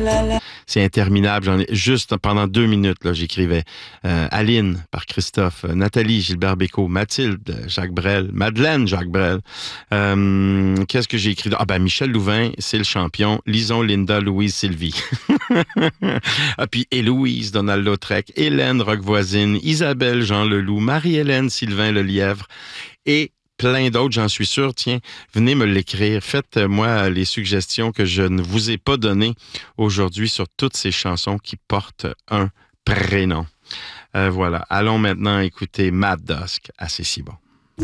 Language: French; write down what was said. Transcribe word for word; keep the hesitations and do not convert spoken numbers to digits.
C'est interminable. J'en ai juste pendant deux minutes, là, j'écrivais euh, Aline par Christophe, euh, Nathalie, Gilbert Bécaud, Mathilde, Jacques Brel, Madeleine, Jacques Brel. Euh, qu'est-ce que j'ai écrit? Ah ben Michel Louvain, c'est le champion. Lison, Linda, Louise, Sylvie. Ah puis Héloïse, Donald Lautrec, Hélène Roquevoisine, Isabelle, Jean Leloup, Marie-Hélène, Sylvain Lelièvre et plein d'autres, j'en suis sûr. Tiens, venez me l'écrire. Faites-moi les suggestions que je ne vous ai pas données aujourd'hui sur toutes ces chansons qui portent un prénom. Euh, voilà. Allons maintenant écouter Mad Dusk à C'est si bon.